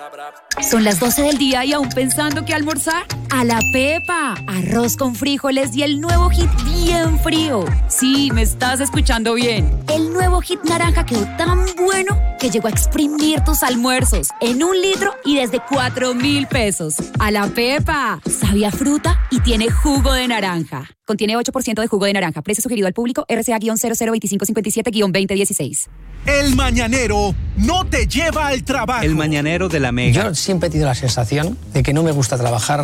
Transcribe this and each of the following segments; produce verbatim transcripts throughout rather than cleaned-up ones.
Son las doce del día y aún pensando qué almorzar. ¡A la pepa! Arroz con frijoles y el nuevo hit bien frío. Sí, me estás escuchando bien. El nuevo hit naranja quedó tan bueno que llegó a exprimir tus almuerzos en un litro y desde cuatro mil pesos. ¡A la pepa! Sabe a fruta y tiene jugo de naranja. Contiene ocho por ciento de jugo de naranja. Precio sugerido al público R C A cero cero dos cinco cinco siete veinte dieciséis. El mañanero no te lleva al trabajo. El mañanero de la Mega. Yo siempre he tenido la sensación de que no me gusta trabajar.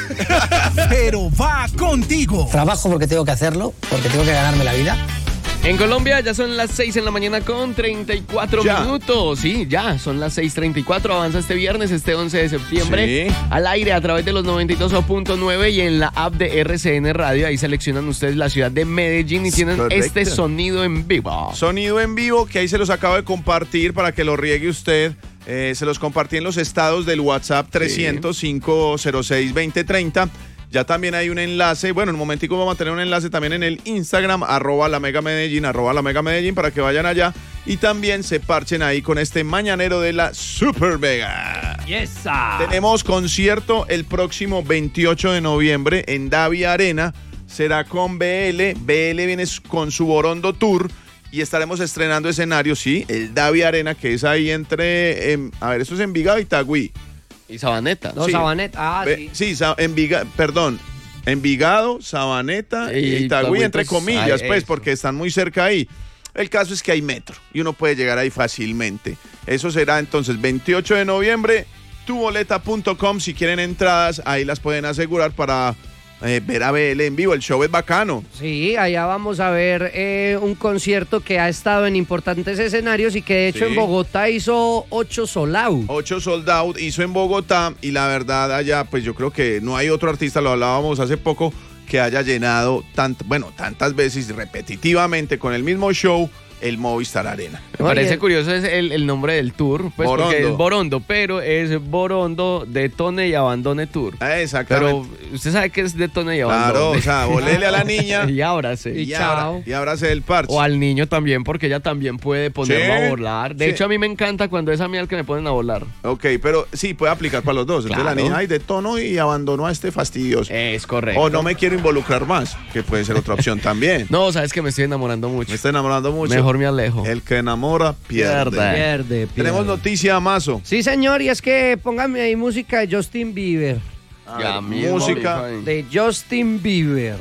Pero va contigo. Trabajo porque tengo que hacerlo, porque tengo que ganarme la vida. En Colombia ya son las seis en la mañana con treinta y cuatro ya. minutos. Sí, ya son las seis treinta y cuatro. Avanza este viernes, este once de septiembre. Sí. Al aire a través de los noventa y dos punto nueve y en la app de R C N Radio. Ahí seleccionan ustedes la ciudad de Medellín y tienen Correcto. Este sonido en vivo. Sonido en vivo que ahí se los acabo de compartir para que lo riegue usted. Eh, se los compartí en los estados del WhatsApp trescientos, cinco cero seis, veinte treinta. Ya también hay un enlace, bueno, en un momentico vamos a tener un enlace también en el Instagram, arroba la Mega Medellín, arroba la Mega Medellín, para que vayan allá y también se parchen ahí con este mañanero de la Super Mega. Yes, sir. Tenemos concierto el próximo veintiocho de noviembre en Davi Arena, será con B L, B L viene con su Borondo Tour y estaremos estrenando escenario, sí, el Davi Arena, que es ahí entre, eh, a ver, esto es Envigado y Itagüí. Y Sabaneta. No, sí. Sabaneta, ah, sí. Sí, Enviga, perdón, Envigado, Sabaneta y e Itagüí, entre pues, comillas, ay, pues, eso. Porque están muy cerca ahí. El caso es que hay metro y uno puede llegar ahí fácilmente. Eso será entonces veintiocho de noviembre, tu boleta punto com, si quieren entradas, ahí las pueden asegurar para eh, ver a B L en vivo, el show es bacano. Sí, allá vamos a ver eh, un concierto que ha estado en importantes escenarios y que de hecho sí. En Bogotá hizo ocho sold out. Ocho sold out hizo en Bogotá y la verdad allá pues yo creo que no hay otro artista, lo hablábamos hace poco, que haya llenado tant, bueno, tantas veces repetitivamente con el mismo show el Movistar Arena. Me parece Oye. curioso es el, el nombre del tour, pues Borondo. Porque es Borondo, pero es Borondo Detone y Abandone Tour. Ah, exactamente. Pero usted sabe que es Detone y Abandone. Claro, o sea, volele a la niña y ábrase. Y, y chao. Y ábrase el parche. O al niño también, porque ella también puede ponerlo ¿Sí? a volar. De sí. hecho, a mí me encanta cuando es a mí al que me ponen a volar. Ok, pero sí, puede aplicar para los dos. Claro. Entonces la niña, ay, detono y abandono a este fastidioso. Es correcto. O no me quiero involucrar más, que puede ser otra opción también. No, sabes que me estoy enamorando mucho. Me estoy enamorando mucho. Mejor me alejo. El que enamora pierde. Pierde. Pierde, pierde. Tenemos noticia, Mazo. Sí, señor, y es que póngame ahí música de Justin Bieber. A ya, ver, música de Justin Bieber.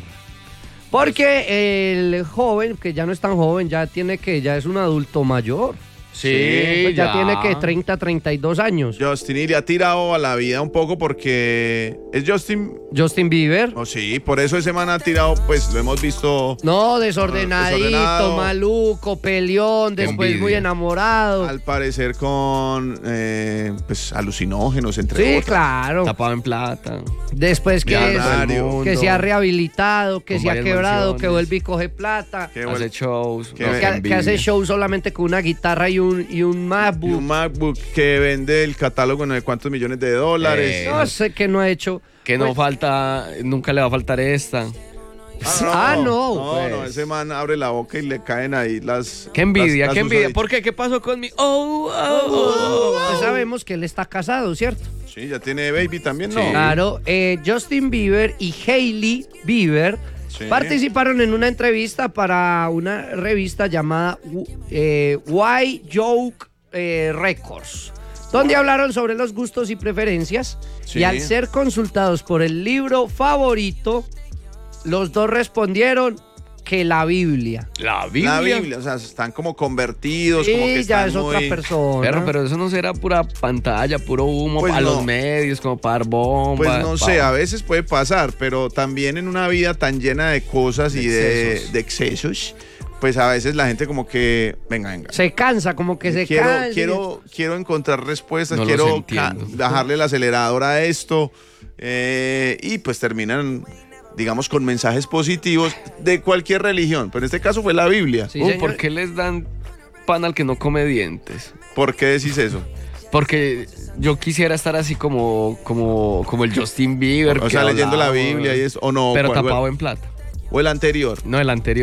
Porque el joven, que ya no es tan joven, ya tiene que, ya es un adulto mayor. Sí, pues ya. ya tiene que treinta, treinta y dos años. Justin y le ha tirado a la vida un poco porque es Justin... Justin Bieber. Oh, sí, por eso ese man ha tirado, pues lo hemos visto... No, desordenadito, desordenado. Maluco, peleón, después Envidia. Muy enamorado. Al parecer con, eh, pues, alucinógenos, entre sí, otras. Sí, claro. Tapado en plata. Después que, es, que se ha rehabilitado, que se ha quebrado, mansiones. Que vuelve y coge plata. Que hace shows. Que, que, que hace shows solamente con una guitarra y un Un, y un MacBook. Y un MacBook que vende el catálogo de cuántos millones de dólares. Eh, no sé qué no ha hecho. Que no pues, falta, nunca le va a faltar esta. Ah, no. Ah, no. No, pues. no, ese man abre la boca y le caen ahí las... Qué envidia, las, qué las envidia. ¿Por qué? ¿Qué pasó con mi...? Oh, oh, oh, oh, oh. Pues sabemos que él está casado, ¿cierto? Sí, ya tiene baby también, ¿no? Sí. Claro. Eh, Justin Bieber y Hailey Bieber sí. participaron en una entrevista para una revista llamada eh, Why Joke eh, Records, donde hablaron sobre los gustos y preferencias sí. y al ser consultados por el libro favorito, los dos respondieron que la Biblia. ¿La Biblia? La Biblia, o sea, están como convertidos, sí, como que ya están es muy... otra persona. Pero, pero eso no será pura pantalla, puro humo pues para no. los medios, como para dar bombas. Pues no pa... sé, a veces puede pasar, pero también en una vida tan llena de cosas de y de, de excesos, pues a veces la gente como que, venga, venga. Se cansa, como que se quiero, cansa. Quiero, quiero encontrar respuestas, no quiero ca- bajarle el acelerador a esto eh, y pues terminan... digamos, con mensajes positivos de cualquier religión, pero en este caso fue la Biblia. Sí, uh, ¿por qué les dan pan al que no come dientes? ¿Por qué decís eso? Porque yo quisiera estar así como, como, como el Justin Bieber. O sea, leyendo la Biblia y eso, o no. Pero ¿cuál, tapado cuál? en plata. ¿O el anterior? No, el anterior.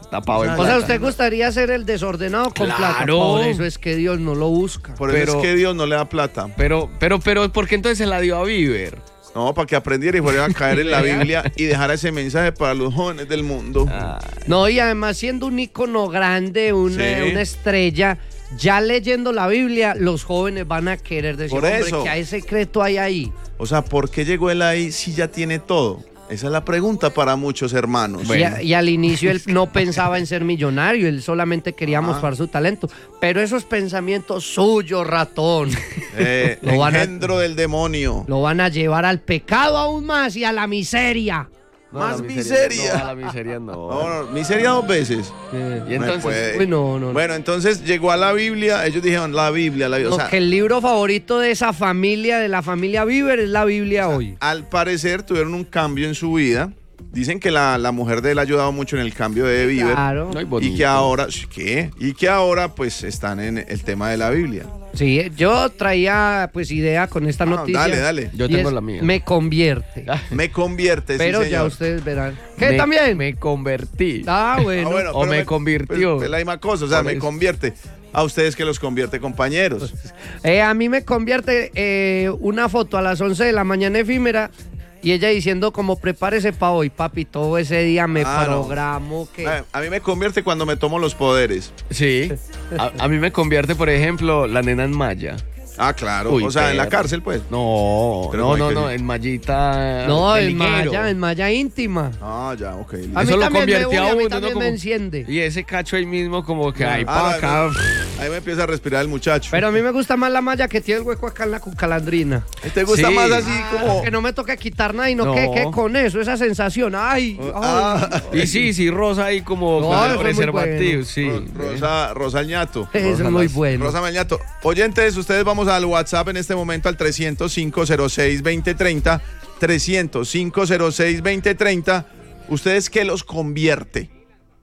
tapado en O plata. sea, ¿usted gustaría ser el desordenado con plata? Claro. Por eso es que Dios no lo busca. Por eso Pero- es que Dios no le da plata. Pero, pero, pero, ¿por qué entonces se la dio a Bieber? No, para que aprendiera y fuera a caer en la Biblia y dejara ese mensaje para los jóvenes del mundo. Ah, No, y además siendo un ícono grande, una, Sí. una estrella, ya leyendo la Biblia, los jóvenes van a querer decir, Por hombre, eso. que hay secreto hay ahí. O sea, ¿por qué llegó él ahí si ya tiene todo? Esa es la pregunta para muchos hermanos. Y, a- y al inicio él no pensaba en ser millonario, él solamente quería Ah. mostrar su talento. Pero esos pensamientos suyos, ratón, Eh, Lo van a- engendro del demonio. lo van a llevar al pecado aún más y a la miseria. no, Más la miseria. No, la miseria no. No, no, miseria dos veces. Y entonces, puede. Uy, no, no, no. Bueno, entonces llegó a la Biblia, ellos dijeron la Biblia, la Biblia. O No, sea, que el libro favorito de esa familia, de la familia Bieber, es la Biblia hoy. al parecer tuvieron un cambio en su vida. Dicen que la, la mujer de él ha ayudado mucho en el cambio de Bieber. Claro. no hay bonito. Y que ahora, ¿qué? Y que ahora pues están en el tema de la Biblia. Sí, yo traía pues idea con esta Ah, noticia. dale, dale. Yo y tengo es, la mía. Me convierte. Me convierte, Pero sí, ya señor. ustedes verán. ¿Qué Me- también? Me convertí. Ah, bueno. Ah, bueno, O pero me convirtió. pues, es la misma cosa, o sea, Por me eso. convierte. A ustedes que los convierte, compañeros. Eh, a mí me convierte eh, una foto a las once de la mañana efímera y ella diciendo como prepárese para hoy, papi, todo ese día me Ah, no. programo que... A, a mí me convierte cuando me tomo los poderes. Sí. A, a mí me convierte, por ejemplo, la nena en Maya. Ah, claro. Uy, o sea, en la perro. cárcel, pues. No, Pero no, ¿cómo no, hay que no, decir? en mallita. no, de en liguero. malla, en malla íntima. Ah, ya, ok. listo. A mí Eso lo también me convierte une, a a mí uno, también ¿no? me Como- enciende. Y ese cacho ahí mismo, como que ahí Ah, para no, acá. no. Ahí me empieza a respirar el muchacho. Pero a mí me gusta más la malla que tiene el hueco acá en la cucalandrina. ¿Te gusta Sí. más así como...? Que no me toque quitar nada y no, No. que, que con eso, esa sensación. Ay, ay. Ah, Y sí, sí, rosa ahí como No, con eso el es muy preservativo, bueno. sí. Ro- Rosa, Rosa Ñato. Eso es muy bueno. Rosa Mañato. Oyentes, ustedes vamos al WhatsApp en este momento al trescientos cinco cero seis veinte treinta. trescientos cinco cero seis veinte treinta. ¿Ustedes qué los convierte?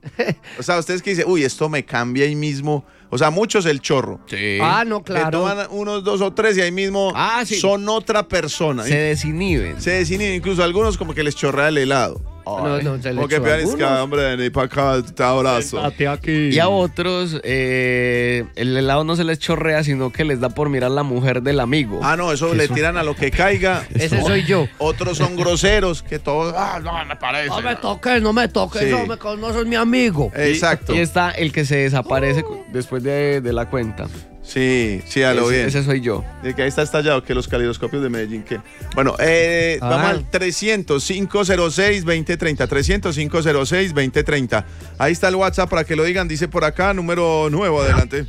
O sea, ustedes que dicen, uy, esto me cambia ahí mismo. O sea, muchos el chorro. Sí. Ah, no, Que claro. toman unos dos o tres y ahí mismo Ah, sí. son otra persona. Se desinhiben. Se desinhiben, incluso algunos como que les chorrea el helado. No, no, se le Como que echó vean, es que, algunos. hombre, vení para acá, te abrazo. Y a otros, eh, el helado no se les chorrea, sino que les da por mirar la mujer del amigo. Ah, no, eso le tiran a lo que caiga. Ese soy yo. Otros son groseros, que todos, ah, no, me parece. No me toques, no me toques, Sí. no, me, no sos mi amigo. Y- Exacto. Y está el que se desaparece cu- después de, de la cuenta. Sí, sí, a lo ese, bien. ese soy yo. De que ahí está estallado, que los calidoscopios de Medellín, que... Bueno, eh, Ah. vamos al trescientos cinco cero seis veinte treinta, trescientos cinco cero seis veinte treinta. Ahí está el WhatsApp para que lo digan, dice por acá, número nuevo, adelante.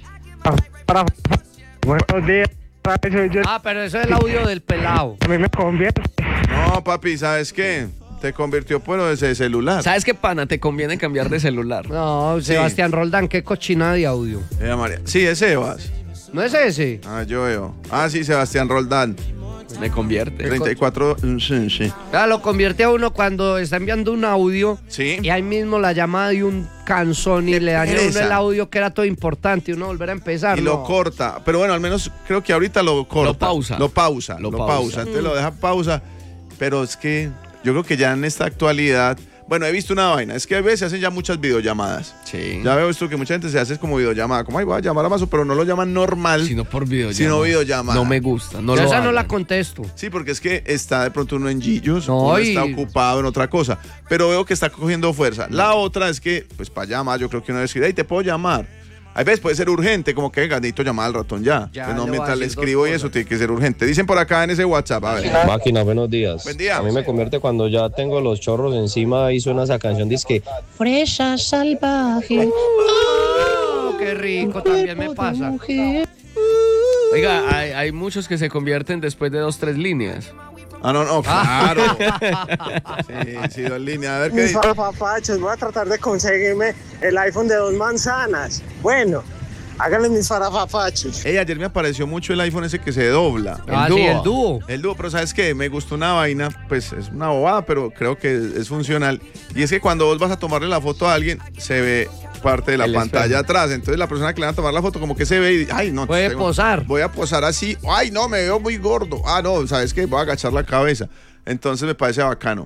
Buenos días, soy yo. Ah, pero eso es el audio del pelado. A mí me convierte. No, papi, ¿sabes qué? Te convirtió, bueno, ese celular. ¿Sabes qué, pana? Te conviene cambiar de celular. No, Sebastián Roldán, qué cochina de audio. Eh, María. Sí, es Sebas. ¿No es ese? Ah, yo veo. Ah, sí, Sebastián Roldán. Me convierte. treinta y cuatro, sí, sí. Ya lo convierte a uno cuando está enviando un audio Sí. y ahí mismo la llamada de un canzón y le daña a uno pereza. el audio que era todo importante y uno volver a empezar. Y lo no. corta. Pero bueno, al menos creo que ahorita lo corta. Lo pausa. Lo pausa. Lo Lo, pausa. pausa. Entonces lo deja pausa. Pero es que yo creo que ya en esta actualidad. Bueno, he visto una vaina. Es que a veces se hacen ya muchas videollamadas. Sí. Ya veo esto que mucha gente se hace como videollamada. Como, ay, voy a llamar a Mazo, pero no lo llaman normal. Sino por videollamada. Sino videollamada. No me gusta. No Yo lo esa no hagan. la contesto. Sí, porque es que está de pronto uno en Gillos, No, uno y- está ocupado en otra cosa. Pero veo que está cogiendo fuerza. La otra es que, pues para llamar, yo creo que uno debe decir, hey, te puedo llamar. A veces puede ser urgente, como que venga, necesito llamar al ratón ya. Ya, Pues no, le voy a mientras le decir dos escribo y cosas. eso tiene que ser urgente. Dicen por acá en ese WhatsApp, a ver. Máquina, buenos días. Buen día. A mí me convierte cuando ya tengo los chorros encima y suena esa canción, dice que Fresa salvaje. Oh, qué rico, también me pasa. Oiga, hay, hay muchos que se convierten después de dos, tres líneas. Ah, no, no, claro. Sí, sí, dos líneas. A ver qué Mis dice. farafapachos, voy a tratar de conseguirme el iPhone de dos manzanas. Bueno, háganle mis farafapachos. Ey, ayer me apareció mucho el iPhone ese que se dobla. Ah, El sí, dúo. el dúo. El dúo, pero ¿sabes qué? Me gustó una vaina, pues es una bobada, pero creo que es, es funcional. Y es que cuando vos vas a tomarle la foto a alguien, se ve parte de la El pantalla espejo. atrás. Entonces la persona que le va a tomar la foto como que se ve y, ay, no. Puede posar. Voy a posar así. Ay, no, me veo muy gordo. Ah, no, ¿sabes qué? Voy a agachar la cabeza. Entonces me parece bacano.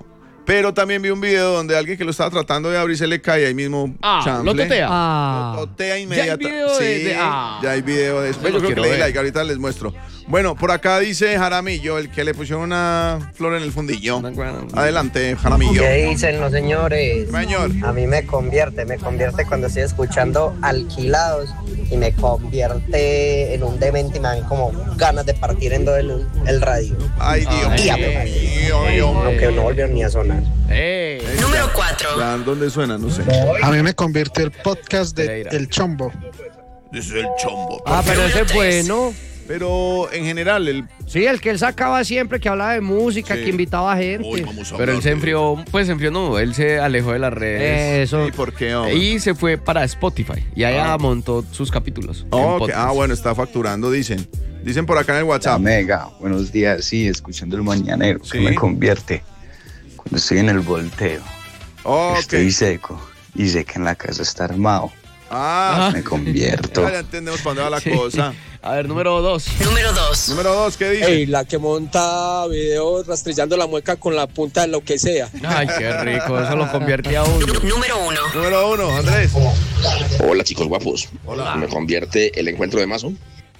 Pero también vi un video donde alguien que lo estaba tratando de abrir se le cae ahí mismo. Ah, chanfle. lo totea. Ah. Lo totea inmediatamente. Ya hay video de- Sí, de- ah. ya hay video de eso. Yo Yo lo creo que quiero le di ver. like, ahorita les muestro. Bueno, por acá dice Jaramillo, el que le pusieron una flor en el fundillo. Adelante, Jaramillo. ¿Qué dicen los señores? Señor. A mí me convierte, me convierte cuando estoy escuchando Alquilados y me convierte en un demente y me dan como ganas de partir en todo el, el radio. Ay, Dios Y a mío, pegar. Dios mío. Aunque no volvieron ni a sonar. Número cuatro. Ya, ¿dónde suena? No sé. A mí me convierte el podcast de El Chombo. Es el chombo. Ah, pero ese es bueno. Pero en general, el. Sí, el que él sacaba siempre, que hablaba de música, Sí. que invitaba gente. Pero él se enfrió, pues se enfrió, no, él se alejó de las redes. Eso. ¿Y por qué, hombre? Y se fue para Spotify. Y allá Ah. montó sus capítulos. en Oh, que- podcast. ah, bueno, está facturando, dicen. Dicen por acá en el WhatsApp. Mega, buenos días, sí, escuchando el mañanero, Sí. que me convierte cuando estoy en el volteo, Oh, estoy ok. seco y sé que en la casa está armado, Ah, me convierto. ya entendemos para dónde va la Sí. cosa. A ver, número dos. Número dos. Número dos, ¿qué dice? Ey, la que monta videos rastrillando la mueca con la punta de lo que sea. Ay, qué rico, eso lo convierte a uno. Número uno. Número uno, Andrés. Hola chicos guapos. Hola. Me convierte el encuentro de Mazo.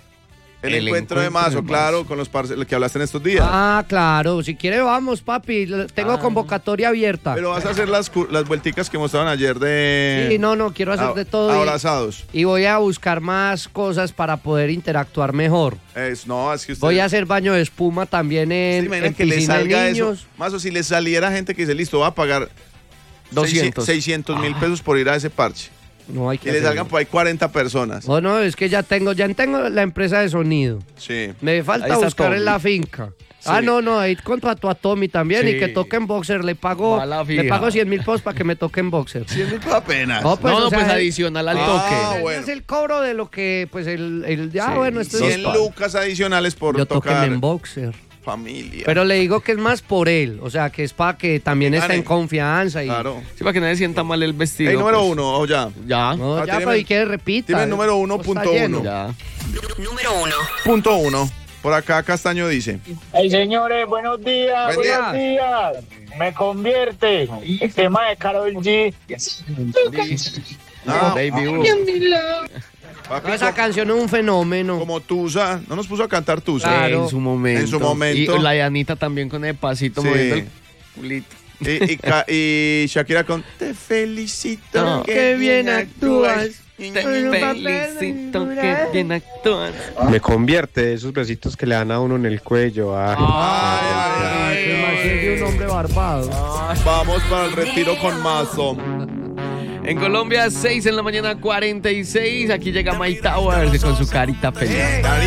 El, El encuentro de encuentro Mazo, de claro, Mazo. con los parce- que hablaste en estos días. Ah, claro. Si quiere, vamos, papi. Tengo Ah. convocatoria abierta. Pero vas a hacer las, cu- las vuelticas que mostraban ayer de. Sí, no, no, quiero hacer a- de todo. y- Abrazados. Y voy a buscar más cosas para poder interactuar mejor. Es, no, es que usted. Voy a hacer baño de espuma también ¿Se en, imaginan en que le piscina de salga eso? niños. Mazo, si le saliera gente que dice, listo, va a pagar doscientos. seiscientos mil pesos por ir a ese parche. No hay que Y le hacerlo. salgan por ahí cuarenta personas. Oh, no, es que ya tengo, ya tengo la empresa de sonido. Sí. Me Ahí falta está buscar Tommy. en la finca. Ah, no, no, ahí contrató a Tommy también Sí. y que toque en boxer. Le pago, Va la le fija. pago cien mil pesos para que me toque en boxer. cien mil apenas. No, pues, no, no, o sea, pues él- adicional al Ah, toque. bueno. Es el cobro de lo que, pues, el, el ya, Sí, bueno, esto es cien lucas adicionales por yo tóqueme tocar en boxer. familia. Pero le digo que es más por él, o sea, que es para que también Que esté en gane. confianza. Y, Claro. Sí, para que nadie sienta mal el vestido. El número pues. uno, o ya. Ya. No, Ah, ya, tiene pero el- y que repita. tiene el número uno Esto está punto lleno. uno. Ya. Número uno. Punto uno. Por acá Castaño dice. Hey señores, buenos días, Buen día. buenos días. Me convierte el tema de Karol G. Ah, Baby Boo. papi, No, esa canción es un fenómeno. como Tusa. No nos puso a cantar Tusa. Claro. En su momento. En su momento. Y la Yanita también con el pasito Sí. moviendo el culito. Y, y Ca- y Shakira con Te felicito. No. Qué bien actúas. Te felicito, que bien actúas. Me convierte esos besitos que le dan a uno en el cuello. Ah. Ay, ay, Que más ay, es de un hombre barbado. Vamos para el retiro con Mazo. En Colombia, seis en la mañana, cuarenta y seis. Aquí llega Mike Towers con su carita feliz.